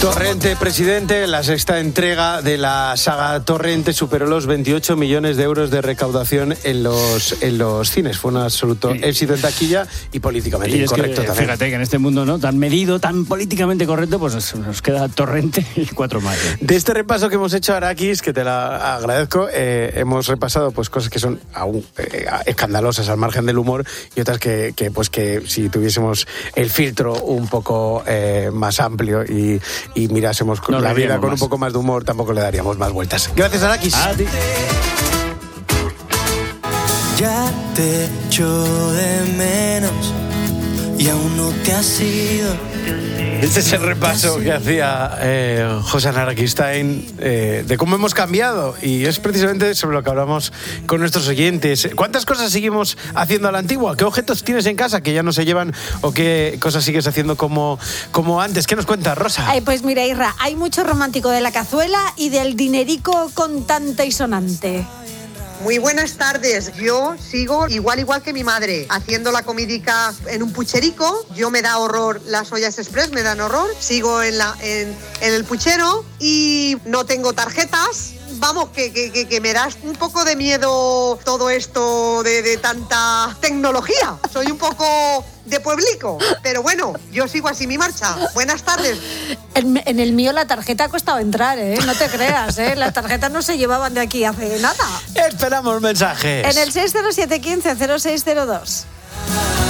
Torrente, presidente, la sexta entrega de la saga Torrente superó los 28 millones de euros de recaudación en los cines. Fue un absoluto éxito en taquilla y políticamente incorrecto también. Fíjate que en este mundo no tan medido, tan políticamente correcto, pues nos queda Torrente y 4 más. De este repaso que hemos hecho, Arakis, que te la agradezco, hemos repasado pues cosas que son aún escandalosas al margen del humor y otras que si tuviésemos el filtro un poco más amplio y mirásemos la vida con un poco más de humor, tampoco le daríamos más vueltas. Gracias, Arakis. A ti. Ya te echo de menos y aún no te has ido. Este es el repaso que hacía José Arakistain de cómo hemos cambiado, y es precisamente sobre lo que hablamos con nuestros oyentes. ¿Cuántas cosas seguimos haciendo a la antigua? ¿Qué objetos tienes en casa que ya no se llevan o qué cosas sigues haciendo como antes? ¿Qué nos cuentas, Rosa? Pues mira, Isra, hay mucho romántico de la cazuela y del dinerico contante y sonante. Muy buenas tardes. Yo sigo igual que mi madre, haciendo la comidica en un pucherico. Yo me da horror las ollas express, me dan horror. Sigo en el puchero y no tengo tarjetas. Vamos, que me da un poco de miedo todo esto de tanta tecnología. Soy un poco de pueblico, pero bueno, yo sigo así mi marcha. Buenas tardes. En el mío la tarjeta ha costado entrar, no te creas, las tarjetas no se llevaban de aquí hace nada. Esperamos mensajes. En el 607 15 0602.